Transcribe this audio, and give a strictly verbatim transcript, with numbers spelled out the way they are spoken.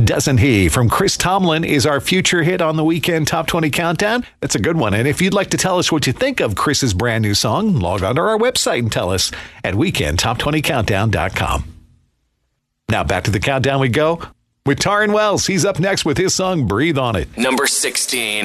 Doesn't He from Chris Tomlin is our future hit on the Weekend Top twenty Countdown. That's a good one. And if you'd like to tell us what you think of Chris's brand new song, log on to our website and tell us at weekend top twenty countdown dot com. Now back to the countdown we go with Taryn Wells. He's up next with his song Breathe on It. Number sixteen.